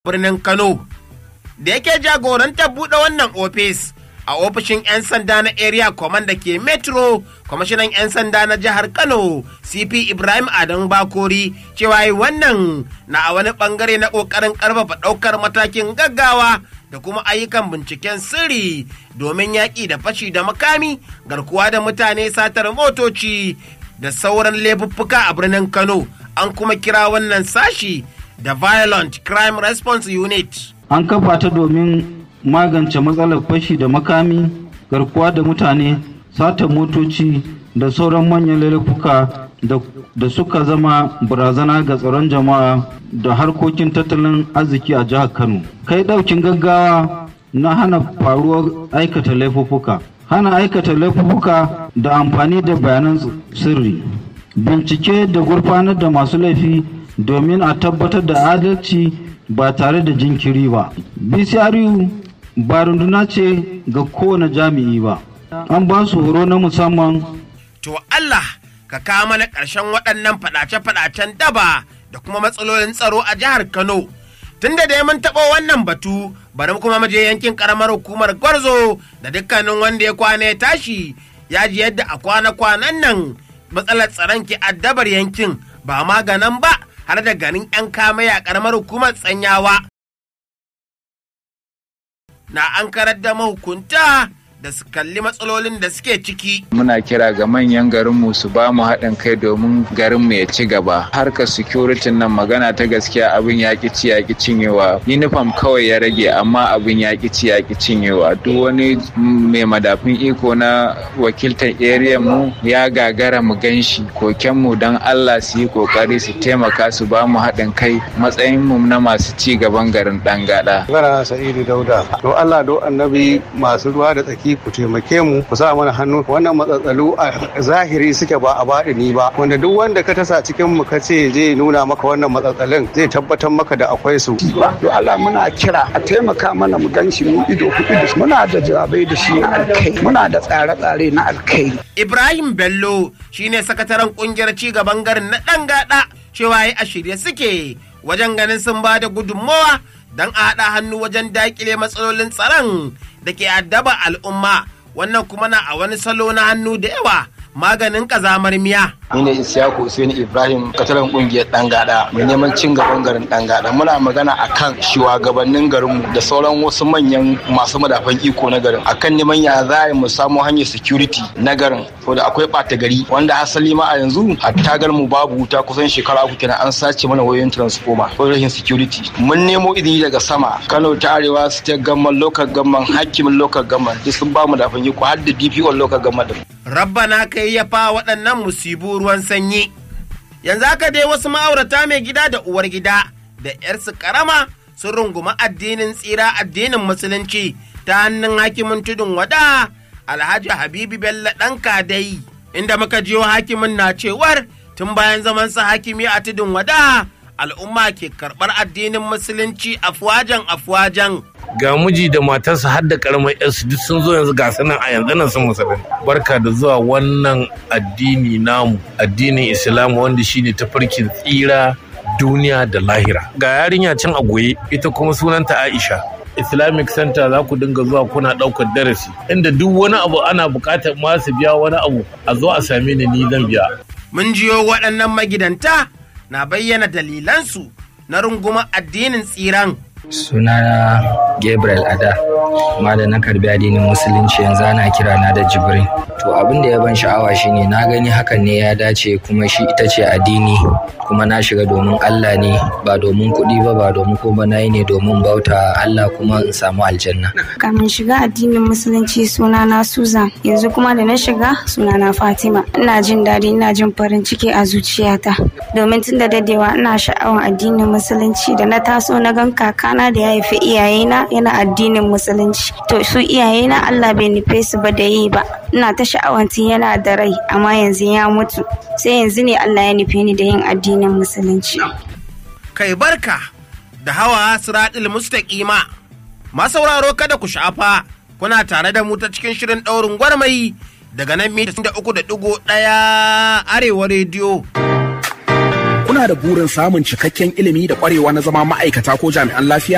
birnin Kano da yake jagorantar buɗe wannan ofis a ofishin 'yan sanda na area command da ke metro. Kwamishinan 'yan sanda na jihar Kano CP Ibrahim Adamu Bakori cewa wannan na a wani bangare na ƙoƙarin ƙarfafa ɗaukar matakin gaggawa da kuma ayyukan binciken sirri domin yaƙi da fashi da makami, garkuwa da mutane, satar motoci da sauran laifuffuka a birnin Kano. An kuma kira wannan sashi da Violent Crime Response Unit. An kafa ta domin magance matsalar fashi da makami, garkuwa da mutane, satar motoci da sauran manyan laifuka da suka zama barazana ga tsaron jama'a da harkokin tattalin arziki a jihar Kano. Kai ɗaukin gaggawa na hana faruwar aikata laifuka. Hana aikata laifuka da amfani da bayanan sirri. Bincike da gurfanar da masu laifi domin a tabbatar da adalci ba tare da jinkiri ba. BCRU ba runduna ce ga kowane jami'i ba. An ba su horo na musamman. To Allah ka kawo mana ƙarshen waɗannan faɗace-faɗacen daba da kuma matsalolin tsaro a jihar Kano. Tunda da mun taɓo wannan batu, bari kuma mu je yankin ƙaramar hukumar Gwarzo da dukkanin wanda ya kwana ya tashi ya ji yadda a kwana-kwanan nan matsalar tsaron ke addabar yankin ba maganan ba har da ganin 'yan kamai a ƙaramar hukumar Tsanyawa. Na an karar da mahukunta da su kalli matsalolin da suke ciki. Muna kira ga manyan garinmu su ba mu haɗin kai domin garinmu ya ci gaba. Harkar security nan magana ta gaskiya abin yaƙi ci yaƙi cinyewa. Uniform kawai ya rage amma abin yaƙi ci yaƙi cinyewa. Duk wani mai madafin iko na wakiltar area mu ya gagara mu ganshi. Kokenmu don Allah su yi kokari su taimaka su ba mu haɗin kai matsayin mu na masu ci gaban garin Dangada. Gara Sa'idu Dauda. Do Allah do Annabi masu ruwa da tsaki ku taimake mu ku sa mana hannu wannan matsatsalu a zahiri suke ba a baɗini ba wanda duk wanda ka tasa cikin mu ka ce zai nuna maka wannan matsatsalin zai tabbatar maka da akwai su. To Allah muna kira a taimaka mana mu ganshi mu ido ku ido muna da jawabai da shi na alkai muna da tsare-tsare na alkai. Ibrahim Bello shine sakataren kungiyar ci gaban garin na Dangada cewa a shirye suke wajen ganin sun ba da gudunmawa don a haɗa hannu wajen daƙile matsalolin tsaron da ke addaba al'umma. Wannan kuma na a wani salo na hannu da yawa maganin ƙazamar miya. Ni ne Isiyaku Usaini Ibrahim, katalan kungiyar Dangada mai neman cin gaban garin Dangada. Muna magana akan shugabannin garinmu da sauran wasu manyan masu madafan iko na garin akan neman ya za mu samu hanyar security na garin. Saboda akwai ɓata gari wanda hasali ma a yanzu hatta garinmu babu wuta kusan shekara uku kenan an sace mana wayoyin transformer ko rashin security. Mun nemo izini daga sama Kano ta Arewa State Government, Local Government, hakimin Local Government duk sun ba mu dafan iko har da DPO Local Government. Rabbana kai ya fa waɗannan musibu ruwan sanyi. Yanzu haka dai wasu ma'aurata mai gida da uwar gida da 'yarsu karama sun runguma addinin tsira addinin musulunci ta hannun hakimin tudun wada Alhaji Habibu Bello ɗan Kadai, inda muka jiyo hakimin na cewar tun bayan zamansa hakimi a tudun wada al'umma ke karɓar addinin musulunci afwajan. Ga miji da matarsa har da karamar yarsu duk sun zo yanzu ga sanan a yanzu nan sun musulunci. Barka da zuwa wannan addini namu, addinin Islam wanda shine tafarkin tsira duniya da lahira. Ga yarinya can a goye ita kuma sunanta Aisha. Islamic Center za ku dinga zuwa kuna ɗaukar darasi inda duk wani abu ana buƙatar ma su biya wani abu a zo a same ni zan biya. Mun jiyo waɗannan magidanta na bayyana dalilansu na runguma addinin tsiran. Sunana Gabriel Ada, amma da na karbi addinin musulunci yanzu ana kira na da Jibrin. To abin da ya ban sha'awa shine na gani hakan ne ya dace kuma shi ita ce addini kuma na shiga domin Allah ne ba domin kuɗi ba domin ko ba nayi ne domin bauta Allah kuma in samu aljanna. Kamin shiga addinin musulunci sunana Susan, yanzu kuma da na shiga sunana Fatima. Ina jin daɗi, ina jin farin ciki a zuciyata domin tun da dadewa ina sha'awar addinin musulunci da na taso na gan kakana da ya haifi iyayena yana addinin musulunci. To su iyayena Allah bai nufe su ba da yi ba. Ina ta sha'awantin yana da rai amma yanzu ya mutu. Sai yanzu ne Allah ya nufe ni da yin addinin musulunci. Kai barka da hawa siratul mustaqima. Masauraro kada ku shafa kuna tare da mu ta cikin shirin ɗaurin gwarmai daga nan mita 3.1 Arewa rediyo. Kuna da burin samun cikakken ilimi da ƙwarewa na zama ma'aikata ko jami'an lafiya?